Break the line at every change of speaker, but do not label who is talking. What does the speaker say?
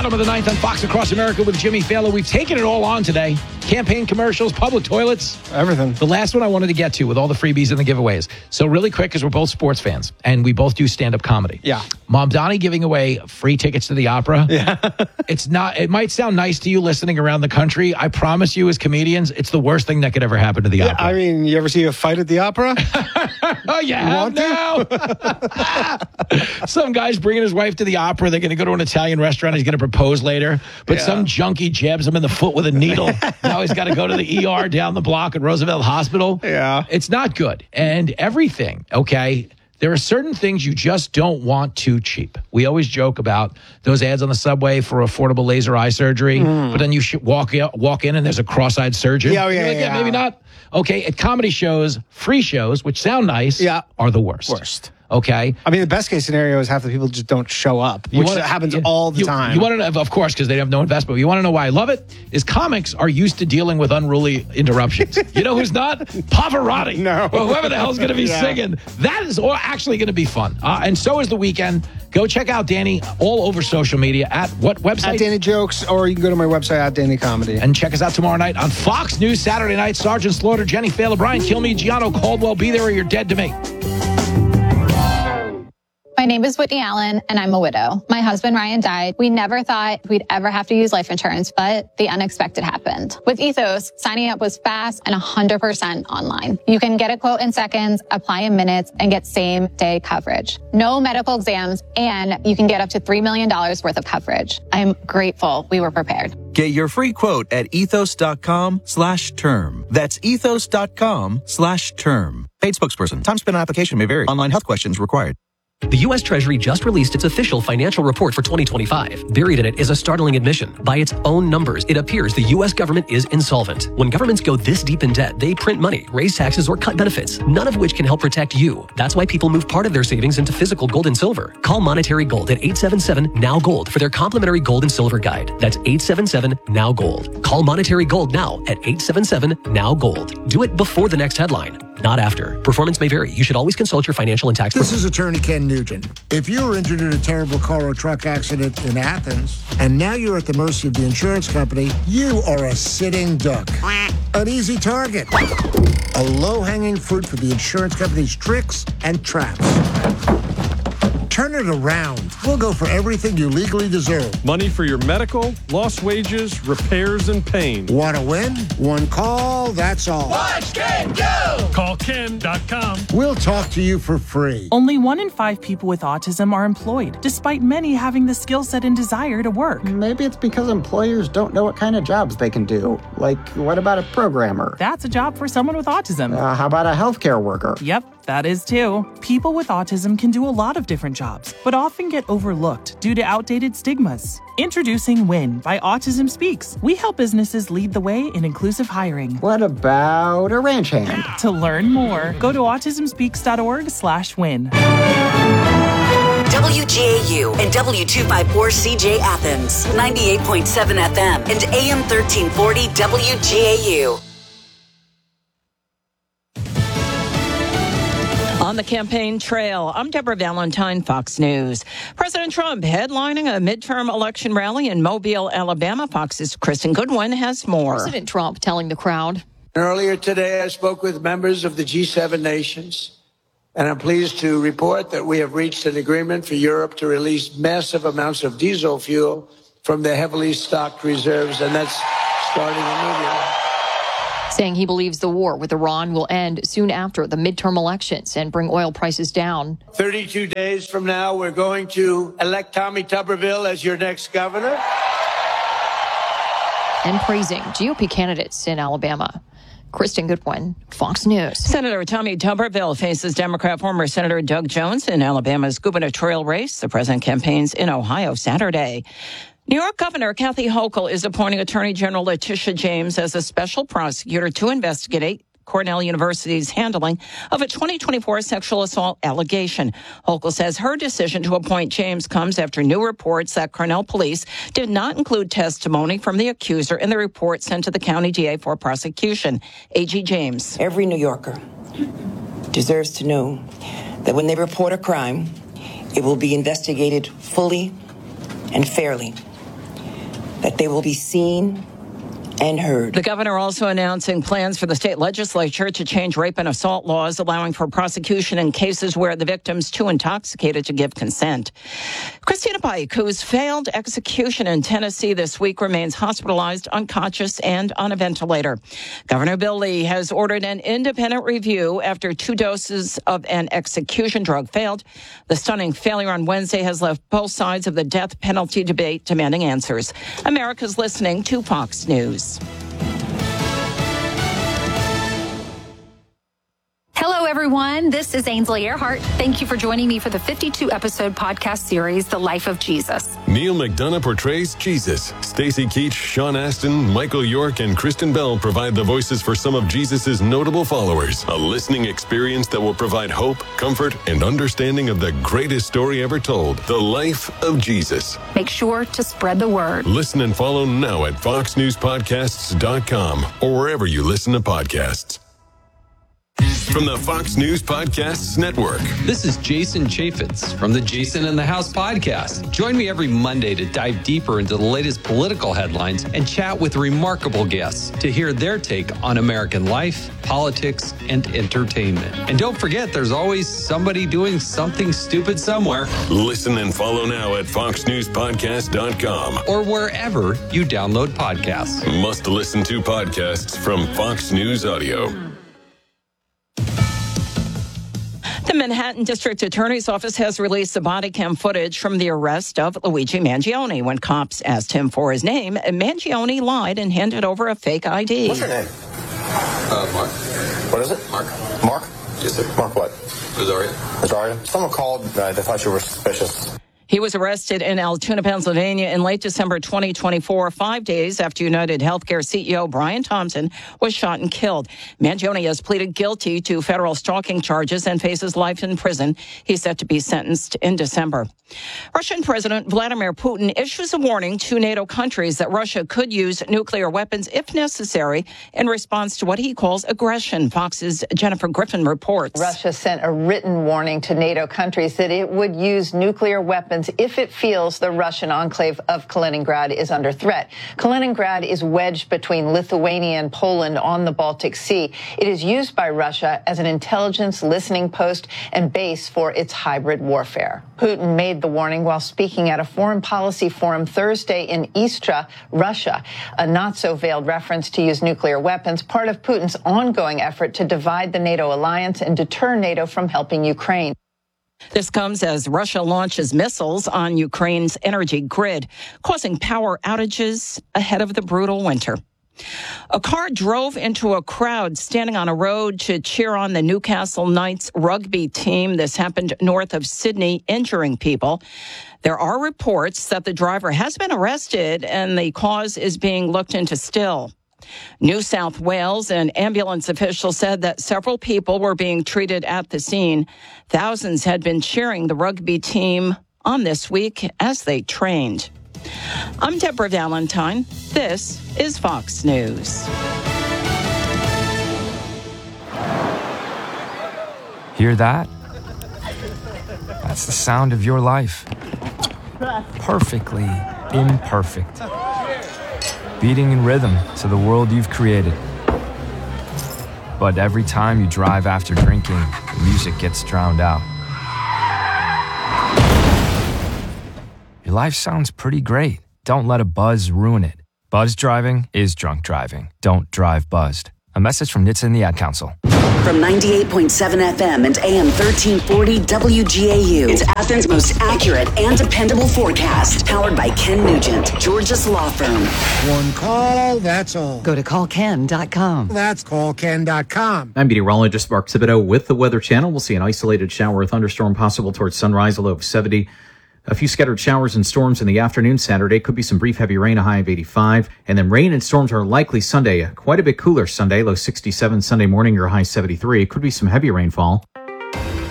Bottom of the ninth on Fox Across America with Jimmy Fallon. We've taken it all on today. Campaign commercials, public toilets.
Everything.
The last one I wanted to get to with all the freebies and the giveaways. So really quick, because we're both sports fans, and we both do stand-up comedy.
Yeah.
Mom Donnie giving away free tickets to the opera.
Yeah.
It might sound nice to you listening around the country. I promise you, as comedians, it's the worst thing that could ever happen to the opera.
I mean, you ever see a fight at the opera?
Oh, you have now? Some guy's bringing his wife to the opera. They're going to go to an Italian restaurant. He's going to propose later. But some junkie jabs him in the foot with a needle. Now he's got to go to the ER down the block at Roosevelt Hospital.
Yeah.
It's not good. And everything, okay? There are certain things you just don't want too cheap. We always joke about those ads on the subway for affordable laser eye surgery, but then you should walk in and there's a cross-eyed surgeon.
Yeah,
You're like, maybe not. Okay, at comedy shows, free shows, which sound nice, are the worst. Okay.
I mean, the best case scenario is half the people just don't show up, which happens all the time.
You want to know, of course, because they have no investment. You want to know why I love it? Is comics are used to dealing with unruly interruptions. You know who's not? Pavarotti.
No.
Or whoever the hell's going to be singing. That is actually going to be fun. And so is the weekend. Go check out Danny all over social media at what website?
At Danny Jokes, or you can go to my website at Danny Comedy.
And check us out tomorrow night on Fox News, Saturday night. Sergeant Slaughter, Jenny Fallon, Brian Kilmeade, Gianno Caldwell. Be there or you're dead to me.
My name is Whitney Allen, and I'm a widow. My husband, Ryan, died. We never thought we'd ever have to use life insurance, but the unexpected happened. With Ethos, signing up was fast and 100% online. You can get a quote in seconds, apply in minutes, and get same-day coverage. No medical exams, and you can get up to $3 million worth of coverage. I'm grateful we were prepared.
Get your free quote at ethos.com/term. That's ethos.com/term. Paid spokesperson. Time spent on application may vary. Online health questions required.
The U.S. Treasury just released its official financial report for 2025. Buried in it is a startling admission. By its own numbers, it appears the U.S. government is insolvent. When governments go this deep in debt, they print money, raise taxes, or cut benefits, none of which can help protect you. That's why people move part of their savings into physical gold and silver. Call Monetary Gold at 877-NOW-GOLD for their complimentary gold and silver guide. That's 877-NOW-GOLD. Call Monetary Gold now at 877-NOW-GOLD. Do it before the next headline, not after. Performance may vary. You should always consult your financial and tax.
This is Attorney Ken Nugent. If you were injured in a terrible car or truck accident in Athens, and now you're at the mercy of the insurance company, you are a sitting duck. An easy target. A low-hanging fruit for the insurance company's tricks and traps. Turn it around. We'll go for everything you legally deserve.
Money for your medical, lost wages, repairs, and pain.
Want to win? One call, that's all.
Watch Ken go!
Call Ken.com.
We'll talk to you for free.
Only 1 in 5 people with autism are employed, despite many having the skill set and desire to work.
Maybe it's because employers don't know what kind of jobs they can do. Like, what about a programmer?
That's a job for someone with autism.
How about a healthcare worker?
Yep. That is too. People with autism can do a lot of different jobs, but often get overlooked due to outdated stigmas. Introducing WIN by Autism Speaks. We help businesses lead the way in inclusive hiring.
What about a ranch hand?
To learn more, go to autismspeaks.org/win.
WGAU and W254CJ Athens, 98.7 FM and AM 1340 WGAU.
On the campaign trail, I'm Deborah Valentine, Fox News. President Trump headlining a midterm election rally in Mobile, Alabama. Fox's Kristen Goodwin has more.
President Trump telling the crowd.
Earlier today, I spoke with members of the G7 nations, and I'm pleased to report that we have reached an agreement for Europe to release massive amounts of diesel fuel from their heavily stocked reserves, and that's starting immediately.
Saying he believes the war with Iran will end soon after the midterm elections and bring oil prices down.
32 days from now, we're going to elect Tommy Tuberville as your next governor.
And praising GOP candidates in Alabama. Kristen Goodwin, Fox News.
Senator Tommy Tuberville faces Democrat former Senator Doug Jones in Alabama's gubernatorial race. The president campaigns in Ohio Saturday. New York Governor Kathy Hochul is appointing Attorney General Letitia James as a special prosecutor to investigate Cornell University's handling of a 2024 sexual assault allegation. Hochul says her decision to appoint James comes after new reports that Cornell police did not include testimony from the accuser in the report sent to the county DA for prosecution. A.G. James.
Every New Yorker deserves to know that when they report a crime, it will be investigated fully and fairly, that they will be seen and heard.
The governor also announcing plans for the state legislature to change rape and assault laws, allowing for prosecution in cases where the victim's too intoxicated to give consent. Christina Pike, whose failed execution in Tennessee this week, remains hospitalized, unconscious, and on a ventilator. Governor Bill Lee has ordered an independent review after 2 doses of an execution drug failed. The stunning failure on Wednesday has left both sides of the death penalty debate demanding answers. America's listening to Fox News.
Hello, everyone. This is Ainsley Earhart. Thank you for joining me for the 52-episode podcast series, The Life of Jesus.
Neil McDonough portrays Jesus. Stacey Keach, Sean Astin, Michael York, and Kristen Bell provide the voices for some of Jesus' notable followers. A listening experience that will provide hope, comfort, and understanding of the greatest story ever told, The Life of Jesus.
Make sure to spread the word.
Listen and follow now at foxnewspodcasts.com or wherever you listen to podcasts. From the Fox News Podcasts Network.
This is Jason Chaffetz from the Jason in the House podcast. Join me every Monday to dive deeper into the latest political headlines and chat with remarkable guests to hear their take on American life, politics, and entertainment. And don't forget, there's always somebody doing something stupid somewhere.
Listen and follow now at foxnewspodcast.com
or wherever you download podcasts.
Must listen to podcasts from Fox News Audio.
The Manhattan District Attorney's Office has released the body cam footage from the arrest of Luigi Mangione. When cops asked him for his name, Mangione lied and handed over a fake ID.
What's your name? Mark. What is it? Mark. Mark? Yes, sir. Mark what? Rosario. Someone called. They thought you were suspicious.
He was arrested in Altoona, Pennsylvania in late December 2024, 5 days after United Healthcare CEO Brian Thompson was shot and killed. Mangione has pleaded guilty to federal stalking charges and faces life in prison. He's set to be sentenced in December. Russian President Vladimir Putin issues a warning to NATO countries that Russia could use nuclear weapons if necessary in response to what he calls aggression. Fox's Jennifer Griffin reports.
Russia sent a written warning to NATO countries that it would use nuclear weapons if it feels the Russian enclave of Kaliningrad is under threat. Kaliningrad is wedged between Lithuania and Poland on the Baltic Sea. It is used by Russia as an intelligence listening post and base for its hybrid warfare. Putin made the warning while speaking at a foreign policy forum Thursday in Istra, Russia, a not-so-veiled reference to use nuclear weapons, part of Putin's ongoing effort to divide the NATO alliance and deter NATO from helping Ukraine.
This comes as Russia launches missiles on Ukraine's energy grid, causing power outages ahead of the brutal winter. A car drove into a crowd standing on a road to cheer on the Newcastle Knights rugby team. This happened north of Sydney, injuring people. There are reports that the driver has been arrested and the cause is being looked into still. New South Wales and ambulance officials said that several people were being treated at the scene. Thousands had been cheering the rugby team on this week as they trained. I'm Deborah Valentine. This is Fox News.
Hear that? That's the sound of your life. Perfectly imperfect. Beating in rhythm to the world you've created. But every time you drive after drinking, the music gets drowned out. Your life sounds pretty great. Don't let a buzz ruin it. Buzz driving is drunk driving. Don't drive buzzed. A message from NHTSA and the Ad Council.
From 98.7 FM and AM 1340 WGAU, it's Athens' most accurate and dependable forecast. Powered by Ken Nugent, Georgia's law firm.
One call, that's all.
Go to callken.com.
That's callken.com.
I'm meteorologist Mark Thibodeau with the Weather Channel. We'll see an isolated shower or thunderstorm possible towards sunrise, a low of 70. A few scattered showers and storms in the afternoon Saturday. Could be some brief heavy rain, a high of 85. And then rain and storms are likely Sunday. Quite a bit cooler Sunday, low 67. Sunday morning, your high 73. Could be some heavy rainfall.